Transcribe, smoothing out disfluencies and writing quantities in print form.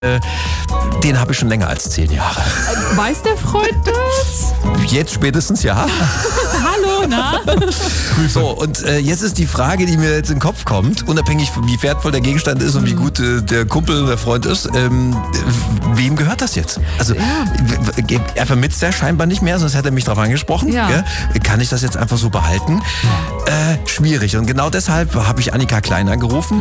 Den habe ich schon länger als 10 Jahre. Weiß der Freund das? Jetzt spätestens, ja. Hallo, na? So, und jetzt ist die Frage, die mir jetzt in den Kopf kommt, unabhängig von wie wertvoll der Gegenstand ist und wie gut der Kumpel, der Freund ist, wem gehört das jetzt? Also, er vermisst es ja scheinbar nicht mehr, sonst hätte er mich darauf angesprochen. Ja. Gell? Kann ich das jetzt einfach so behalten? Schwierig. Und genau deshalb habe ich Annika Klein angerufen.